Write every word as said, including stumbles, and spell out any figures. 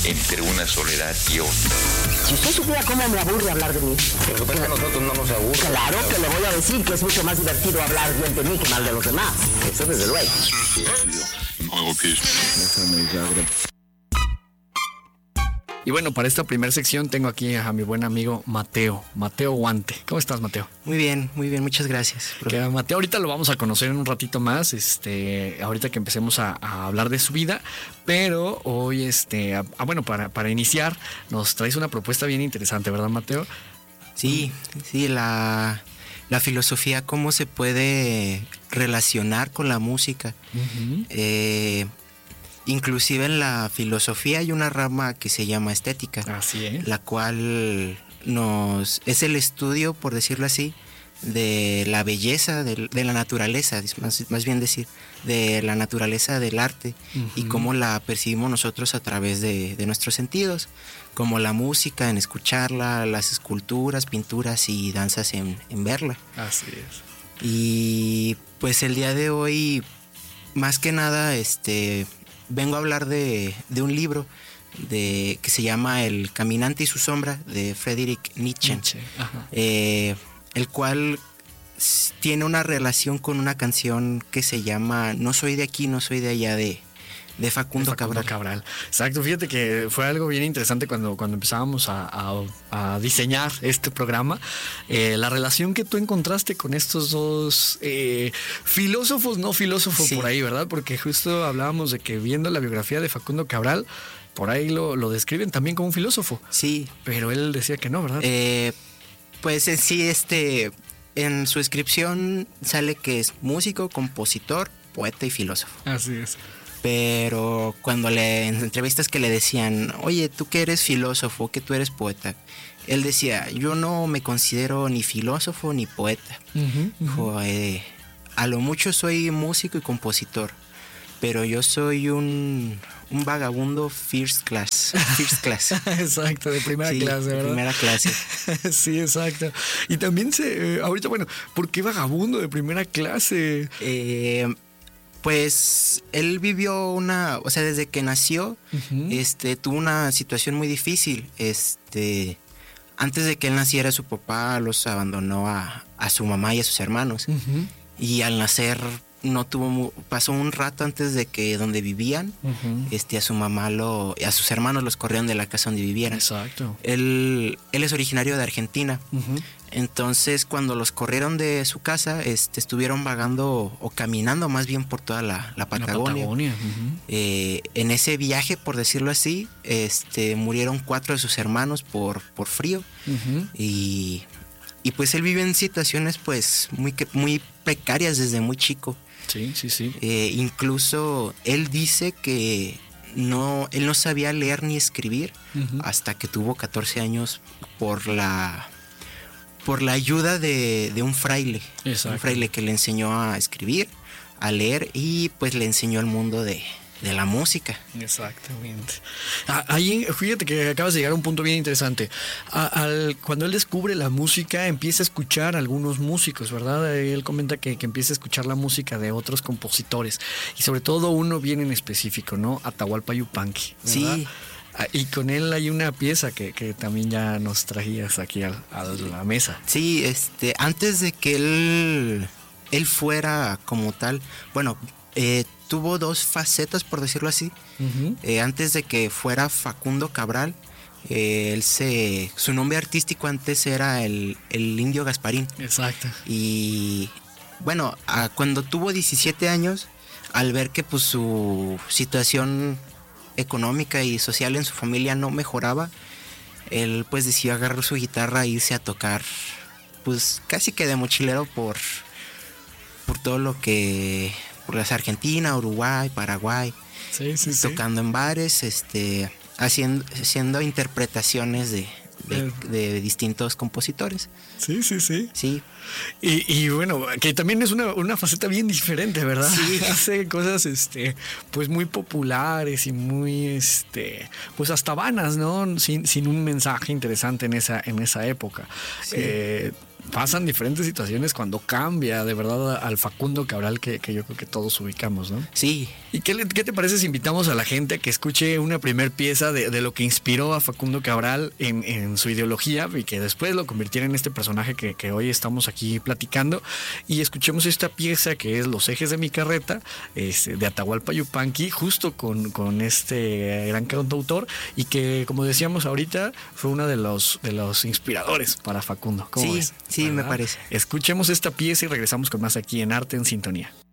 entre una soledad y otra. Si usted supiera cómo me aburre hablar de mí. Por supuesto que a nosotros no nos aburre. Claro que le voy a decir que es mucho más divertido hablar bien de mí que mal de los demás. Eso desde luego. Y bueno, para esta primera sección tengo aquí a mi buen amigo Mateo, Mateo Guante. ¿Cómo estás, Mateo? Muy bien, muy bien, muchas gracias. Que a Mateo ahorita lo vamos a conocer en un ratito más, este, ahorita que empecemos a, a hablar de su vida, pero hoy, este, a, a, bueno, para, para iniciar, nos traes una propuesta bien interesante, ¿verdad, Mateo? Sí, sí, la, la filosofía, cómo se puede relacionar con la música. Uh-huh. Eh... Inclusive en la filosofía hay una rama que se llama estética, así es, la cual nos es el estudio, por decirlo así, de la belleza, de, de la naturaleza, más, más bien decir, de la naturaleza del arte, uh-huh, y cómo la percibimos nosotros a través de, de nuestros sentidos, como la música en escucharla, las esculturas, pinturas y danzas en, en verla. Así es. Y pues el día de hoy, más que nada, este... vengo a hablar de, de un libro de, que se llama El caminante y su sombra, de Friedrich Nietzsche, Nietzsche. Eh, el cual tiene una relación con una canción que se llama No soy de aquí, no soy de allá, de, de Facundo, de Facundo Cabral. Cabral. Exacto, fíjate que fue algo bien interesante cuando, cuando empezábamos a, a, a diseñar este programa, eh, la relación que tú encontraste con estos dos eh, filósofos, no filósofos, sí, por ahí, ¿verdad? Porque justo hablábamos de que viendo la biografía de Facundo Cabral, por ahí lo, lo describen también como un filósofo. Sí. Pero él decía que no, ¿verdad? Eh, pues en sí, este, en su descripción sale que es músico, compositor, poeta y filósofo. Así es. Pero cuando le, en entrevistas que le decían, oye, tú que eres filósofo, que tú eres poeta, él decía, yo no me considero ni filósofo ni poeta. Uh-huh, Dijo, uh-huh. eh, a lo mucho soy músico y compositor, pero yo soy un, un vagabundo first class. First class. Exacto, de primera sí, clase, ¿verdad? De primera clase. Sí, exacto. Y también se, eh, ahorita, bueno, ¿por qué vagabundo de primera clase? Eh... Pues él vivió una, o sea, desde que nació, uh-huh, este, tuvo una situación muy difícil. Este, antes de que él naciera, su papá los abandonó a, a su mamá y a sus hermanos. Uh-huh. Y al nacer no tuvo, pasó un rato antes de que donde vivían, uh-huh, este, a su mamá lo, a sus hermanos los corrieron de la casa donde vivían. Exacto. Él, él es originario de Argentina. Uh-huh. Entonces, cuando los corrieron de su casa, este, estuvieron vagando o caminando más bien por toda la, la Patagonia. La Patagonia. Uh-huh. Eh, en ese viaje, por decirlo así, este, murieron cuatro de sus hermanos por, por frío. Uh-huh. Y, y pues él vive en situaciones pues muy, muy precarias desde muy chico. Sí, sí, sí. Eh, incluso él dice que no, él no sabía leer ni escribir, uh-huh, hasta que tuvo catorce años por la... por la ayuda de, de un fraile. Exacto. Un fraile que le enseñó a escribir, a leer y pues le enseñó el mundo de, de la música. Exactamente. Ahí, fíjate que acabas de llegar a un punto bien interesante. A, al, cuando él descubre la música, empieza a escuchar a algunos músicos, ¿verdad? Él comenta que, que empieza a escuchar la música de otros compositores y sobre todo uno bien en específico, ¿no? Atahualpa Yupanqui, ¿verdad? Sí. Y con él hay una pieza que, que también ya nos traías aquí a, a la mesa. Sí, este, antes de que él, él fuera como tal, bueno, eh, tuvo dos facetas, por decirlo así. Uh-huh. Eh, antes de que fuera Facundo Cabral, eh, él se, su nombre artístico antes era el, el Indio Gasparín. Exacto. Y bueno, a, cuando tuvo diecisiete años, al ver que pues su situación económica y social en su familia no mejoraba, él pues decidió agarrar su guitarra e irse a tocar pues casi que de mochilero por por todo lo que por las Argentina, Uruguay, Paraguay, sí, sí, tocando sí. en bares, este haciendo haciendo interpretaciones de De, de distintos compositores. Sí, sí, sí. Sí. Y, y bueno, que también es una, una faceta bien diferente, ¿verdad? Sí. Hace cosas, este, pues muy populares y muy, este, pues hasta vanas, ¿no? Sin, sin un mensaje interesante en esa, en esa época. Sí. Eh, pasan diferentes situaciones cuando cambia de verdad al Facundo Cabral que, que yo creo que todos ubicamos, ¿no? Sí. ¿Y qué, le, qué te parece si invitamos a la gente a que escuche una primer pieza de, de lo que inspiró a Facundo Cabral en, en su ideología y que después lo convirtiera en este personaje que, que hoy estamos aquí platicando? Y escuchemos esta pieza que es Los ejes de mi carreta, este, de Atahualpa Yupanqui, justo con, con este gran cantautor, y que, como decíamos ahorita, fue uno de los, de los inspiradores para Facundo. ¿Cómo Sí, ves? sí, me ¿Verdad? parece. Escuchemos esta pieza y regresamos con más aquí en Arte en Sintonía.